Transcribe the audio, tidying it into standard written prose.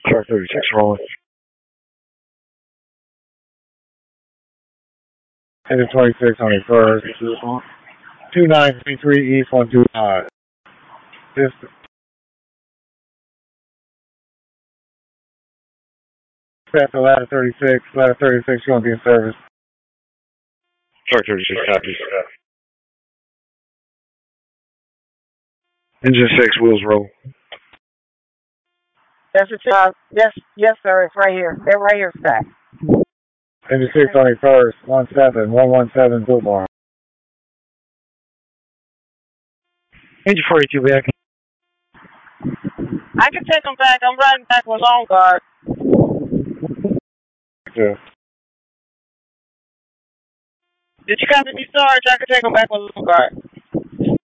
Shark 36 rolling. Engine 26 on the first. 2933 East 125. Distance. Set to ladder 36. Ladder 36 going to be in service. Shark 36 copies. Engine 6 wheels roll. That's a job. Yes, sir. It's right here. They're right here, stacked. Engine 6 on the first. 117 Blue Bar. Engine 42 back. I can take them back. I'm riding back with on guard. Yeah. Did you copy me, Sarge? I can take them back with on guard.